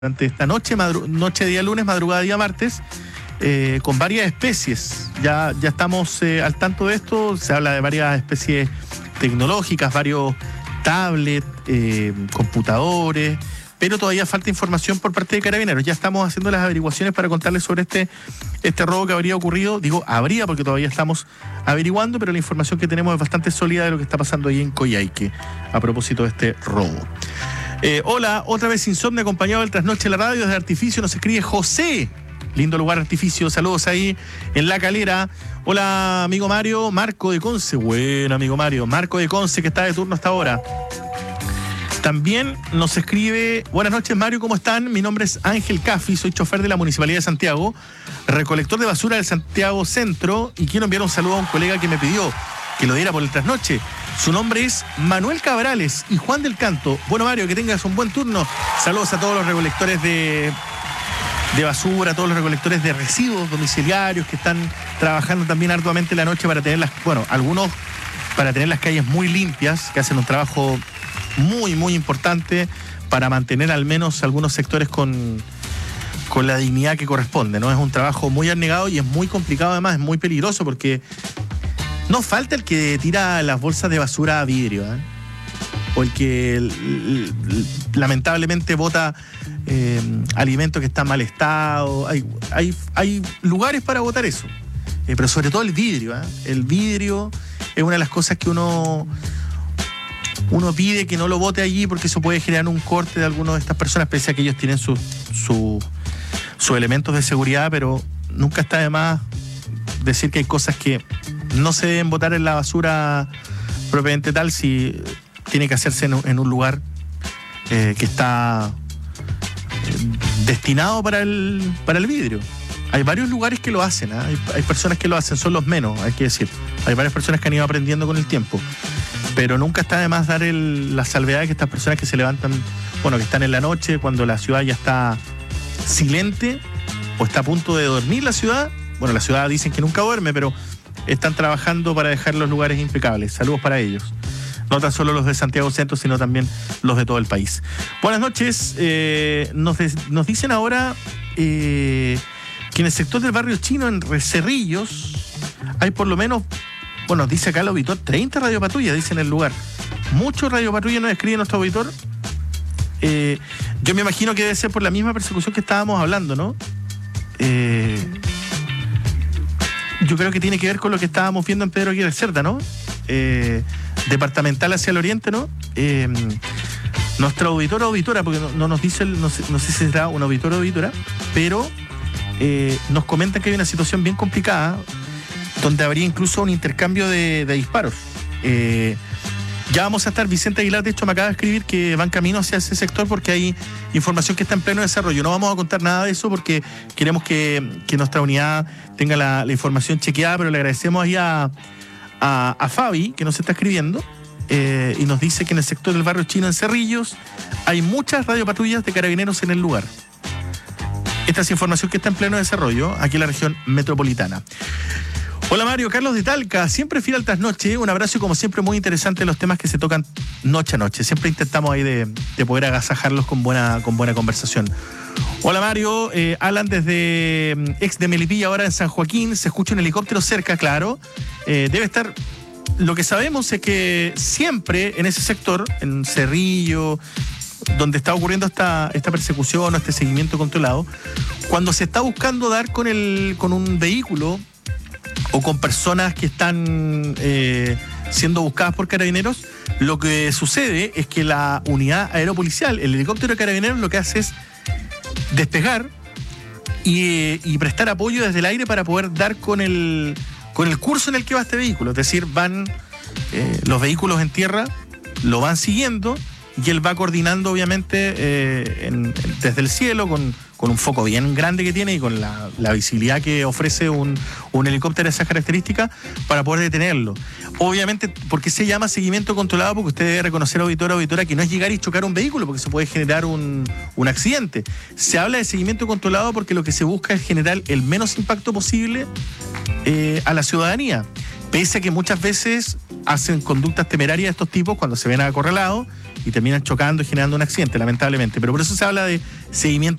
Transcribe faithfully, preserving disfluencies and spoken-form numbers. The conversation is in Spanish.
durante esta noche, madru- noche día lunes, madrugada día martes, eh, con varias especies. Ya, ya estamos eh, al tanto de esto, se habla de varias especies tecnológicas, varios tablets, eh, computadores, pero todavía falta información por parte de Carabineros. Ya estamos haciendo las averiguaciones para contarles sobre este, este robo que habría ocurrido. Digo, habría porque todavía estamos averiguando, pero la información que tenemos es bastante sólida de lo que está pasando ahí en Coyhaique a propósito de este robo. Eh, hola, otra vez Insomnio acompañado del Trasnoche de la Radio. Desde Artificio nos escribe José. Lindo lugar, Artificio. Saludos ahí en La Calera. Hola, amigo Mario. Marco de Conce. Bueno, amigo Mario. Marco de Conce, que está de turno hasta ahora. También nos escribe: buenas noches, Mario, ¿cómo están? Mi nombre es Ángel Cafi, soy chofer de la Municipalidad de Santiago, recolector de basura del Santiago Centro, y quiero enviar un saludo a un colega que me pidió que lo diera por el trasnoche. Su nombre es Manuel Cabrales y Juan del Canto. Bueno, Mario, que tengas un buen turno. Saludos a todos los recolectores de, de basura, a todos los recolectores de residuos domiciliarios que están trabajando también arduamente la noche para tener las, bueno, algunos para tener las calles muy limpias, que hacen un trabajo muy, muy importante para mantener al menos algunos sectores con, con la dignidad que corresponde, ¿no? Es un trabajo muy abnegado y es muy complicado, además, es muy peligroso porque no falta el que tira las bolsas de basura a vidrio, ¿eh? O el que l- l- lamentablemente bota eh, alimento que está en mal estado. Hay, hay, hay lugares para botar eso, eh, pero sobre todo el vidrio, ¿eh? El vidrio es una de las cosas que uno... Uno pide que no lo bote allí porque eso puede generar un corte de algunas de estas personas, pese a que ellos tienen sus su, su elementos de seguridad, pero nunca está de más decir que hay cosas que no se deben botar en la basura propiamente tal, si tiene que hacerse en un, en un lugar eh, que está eh, destinado para el, para el vidrio. Hay varios lugares que lo hacen, ¿eh? hay, hay personas que lo hacen, son los menos, hay que decir. Hay varias personas que han ido aprendiendo con el tiempo. Pero nunca está de más dar el, la salvedad de que estas personas que se levantan, bueno, que están en la noche, cuando la ciudad ya está silente o está a punto de dormir la ciudad. Bueno, la ciudad dicen que nunca duerme, pero están trabajando para dejar los lugares impecables. Saludos para ellos. No tan solo los de Santiago Centro, sino también los de todo el país. Buenas noches. Eh, nos, de, nos dicen ahora eh, que en el sector del barrio chino, en Cerrillos, hay por lo menos... Bueno, dice acá el auditor, treinta radiopatrullas, dice en el lugar. Muchos radiopatrullas nos escribe nuestro auditor. Eh, yo me imagino que debe ser por la misma persecución que estábamos hablando, ¿no? Eh, yo creo que tiene que ver con lo que estábamos viendo en Pedro Aguirre Cerda, ¿no? Eh, departamental hacia el oriente, ¿no? Eh, nuestra auditora auditora, porque no, no nos dice, el, no, sé, no sé si será una auditora o auditora, pero eh, nos comenta que hay una situación bien complicada, donde habría incluso un intercambio de, de disparos. Eh, ya vamos a estar, Vicente Aguilar, de hecho, me acaba de escribir que van camino hacia ese sector porque hay información que está en pleno desarrollo. No vamos a contar nada de eso porque queremos que, que nuestra unidad tenga la, la información chequeada, pero le agradecemos ahí a, a, a Fabi, que nos está escribiendo, eh, y nos dice que en el sector del barrio chino, en Cerrillos, hay muchas radiopatrullas de Carabineros en el lugar. Esta es información que está en pleno desarrollo aquí en la región metropolitana. Hola Mario, Carlos de Talca, siempre fiel al trasnoche, un abrazo y como siempre muy interesante los temas que se tocan noche a noche, siempre intentamos ahí de, de poder agasajarlos con buena, con buena conversación. Hola Mario, eh, Alan desde ex de Melipilla, ahora en San Joaquín, se escucha un helicóptero cerca, claro, eh, debe estar, lo que sabemos es que siempre en ese sector, en Cerrillo, donde está ocurriendo esta, esta persecución o este seguimiento controlado, cuando se está buscando dar con, el, con un vehículo o con personas que están eh, siendo buscadas por Carabineros, lo que sucede es que la unidad aeropolicial, el helicóptero de Carabineros, lo que hace es despegar y, y prestar apoyo desde el aire para poder dar con el, con el curso en el que va este vehículo. Es decir, van eh, los vehículos en tierra, lo van siguiendo y él va coordinando, obviamente, eh, en, en, desde el cielo con... con un foco bien grande que tiene y con la, la visibilidad que ofrece un, un helicóptero de esas características para poder detenerlo. Obviamente, ¿por qué se llama seguimiento controlado? Porque usted debe reconocer, auditora, auditora, que no es llegar y chocar un vehículo, porque se puede generar un, un accidente. Se habla de seguimiento controlado porque lo que se busca es generar el menos impacto posible eh, a la ciudadanía. pese a que muchas veces hacen conductas temerarias de estos tipos cuando se ven acorralados y terminan chocando y generando un accidente, lamentablemente. Pero por eso se habla de seguimiento